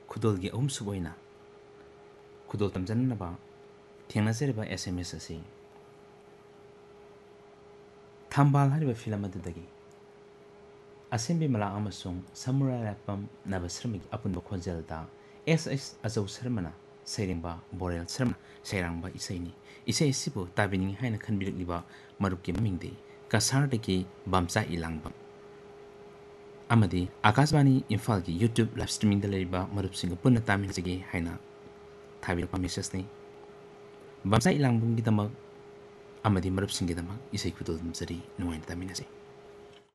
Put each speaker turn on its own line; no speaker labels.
खुदोलगी अहुम सुबोइना खुदोल तमजननबा थेंगनाजरिबा SMS असी थंबाल Hariba film अदुदगी असेंबी मला अमसुंग samurai लाइपम नबश्रमिक अपुनबा खोजलदा SS अजौ शर्मना सैरिंबा boreal Sharma सैरांबा इसैनी इसै सिबु ताबिनिंग हाइना खनबिरलिबा मरुपकी ममिंगदे कसारदगी बमचा इलांगबम अमदी आकाशवाणी इम्फाल की यूट्यूब लाइव स्ट्रीमिंग दलेरिबा मरुपसिंग पुन्ना तामिनजगे हाइना थाबिरपा मेसेजनी बमचा इलांगबम गिदमक अमदी मरुपसिंग गिदमक इसै खुदोल दमजरी नुवाइन तामिनजै